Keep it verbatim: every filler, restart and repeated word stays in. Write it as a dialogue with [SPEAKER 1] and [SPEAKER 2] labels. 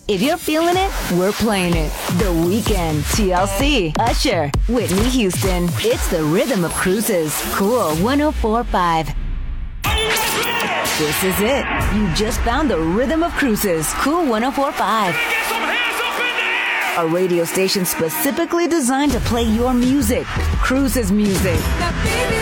[SPEAKER 1] If you're feeling it, we're playing it. The Weeknd, T L C, Usher, Whitney Houston. It's the rhythm of cruises. Cool one oh four point five. This is it. You just found the rhythm of cruises. Cool one oh four point five. A radio station specifically designed to play your music. Cruises music.
[SPEAKER 2] Now, baby,